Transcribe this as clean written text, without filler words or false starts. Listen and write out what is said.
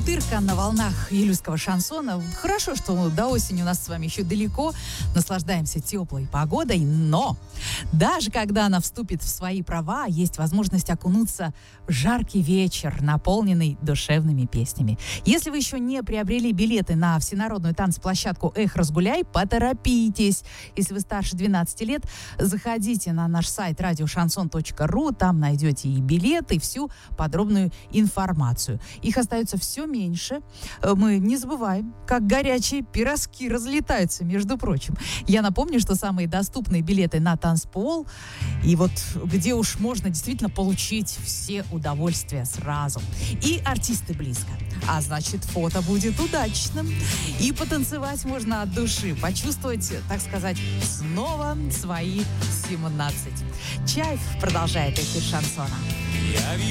Бутырка на волнах июльского шансона. Хорошо, что до осени у нас с вами еще далеко. Наслаждаемся теплой погодой, но даже когда она вступит в свои права, есть возможность окунуться в жаркий вечер, наполненный душевными песнями. Если вы еще не приобрели билеты на всенародную танцплощадку «Эх, разгуляй», поторопитесь. Если вы старше 12 лет, заходите на наш сайт radioshanson.ru, там найдете и билеты, и всю подробную информацию. Их остается все меньше. Мы не забываем, как горячие пирожки разлетаются, между прочим. Я напомню, что самые доступные билеты на танцпол, и вот где уж можно действительно получить все удовольствия сразу. И артисты близко. А значит, фото будет удачным. И потанцевать можно от души, почувствовать, так сказать, снова свои 17. Чайф продолжает эфир шансона.